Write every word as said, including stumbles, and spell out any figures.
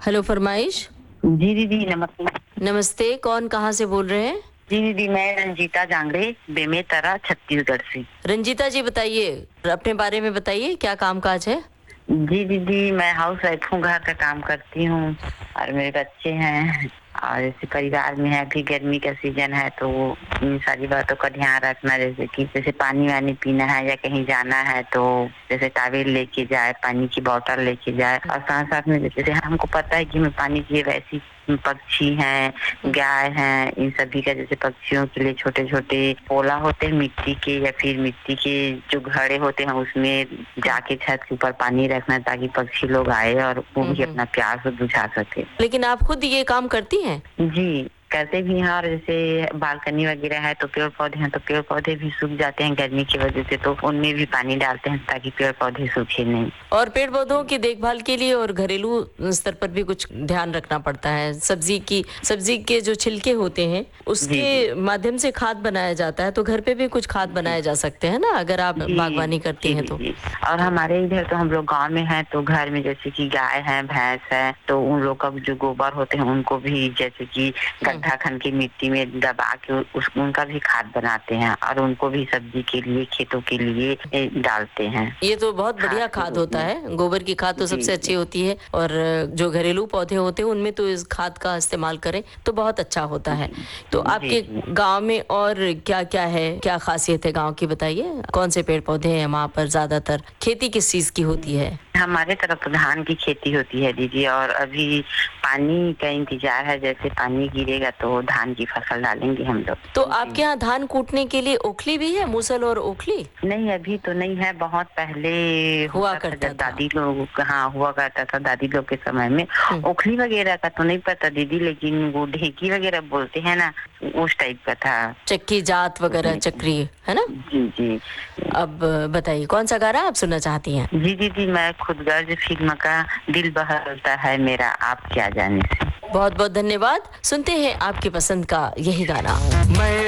Hello फरमाइश। जी दीदी नमस्ते। नमस्ते, कौन कहाँ से बोल रहे हैं? जी दीदी मैं रंजीता जांगड़े बेमेतरा छत्तीसगढ़ से। रंजीता जी बताइए, अपने बारे में बताइए, क्या काम काज है? जी दीदी मैं हाउस वाइफ हूँ, घर का काम करती हूँ और मेरे बच्चे हैं और जैसे परिवार में है, अभी गर्मी का सीजन है तो इन सारी बातों का ध्यान रखना, जैसे कि जैसे पानी वानी पीना है या कहीं जाना है तो जैसे टॉवेल लेके जाए, पानी की बोतल लेके जाए और साथ साथ में जैसे हमको पता है कि हमें पानी चाहिए, वैसी पक्षी हैं, गाय हैं, इन सभी का जैसे पक्षियों के लिए छोटे छोटे पोला होते हैं मिट्टी के या फिर मिट्टी के जो घड़े होते हैं उसमें जाके छत के ऊपर पानी रखना ताकि पक्षी लोग आए और वो भी अपना प्यास बुझा सके। लेकिन आप खुद ये काम करती हैं? जी करते भी हैं और जैसे बालकनी वगैरह है तो पेड़ पौधे हैं तो पेड़ पौधे भी सूख जाते हैं गर्मी की वजह से, तो उनमें भी पानी डालते हैं ताकि पेड़ पौधे सूखे नहीं। और पेड़ पौधों की देखभाल के लिए और घरेलू स्तर पर भी कुछ ध्यान रखना पड़ता है। सब्जी की सब्जी के जो छिलके होते हैं उसके माध्यम से खाद बनाया जाता है, तो घर पे भी कुछ खाद बनाए जा सकते हैं ना, अगर आप बागवानी करती हैं तो। और हमारे इधर तो हम लोग गांव में हैं तो घर में जैसे कि गाय है, भैंस है, तो उन लोग का जो गोबर होते हैं उनको भी जैसे कि गड्ढा खन के मिट्टी में दबा के उस उनका भी खाद बनाते हैं और उनको भी सब्जी के लिए खेतों के लिए डालते हैं। ये तो बहुत बढ़िया खाद होता है, गोबर की खाद तो सबसे अच्छी होती है और जो घरेलू पौधे होते हैं उनमें तो इस खाद का इस्तेमाल करें तो बहुत अच्छा होता है। तो आपके गांव में और क्या क्या है, क्या खासियत है गांव की, बताइए कौन से पेड़ पौधे हैं वहाँ पर? ज्यादातर खेती किस चीज की होती है? हमारे तरफ तो धान की खेती होती है दीदी, और अभी पानी का इंतजार है, जैसे पानी गिरेगा तो धान की फसल डालेंगे हम लोग। तो आपके यहाँ धान कूटने के लिए ओखली भी है, मूसल और ओखली? नहीं अभी तो नहीं है, बहुत पहले हुआ करता था, दादी लोग हाँ हुआ करता था, दादी लोग के समय में। ओखली वगैरह का तो नहीं पता दीदी, लेकिन वो ढेकी वगैरह बोलते हैं ना, उस टाइप का था। चक्की जात वगैरह, चक्री है ना? जी जी। अब बताइए कौन सा गाना आप सुनना चाहती हैं? जी दीदी मैं खुदगर्ज फिल्म का दिल बहलता है मेरा आप क्या जाने से। बहुत बहुत धन्यवाद। सुनते हैं आपकी पसंद का यही गाना। मैं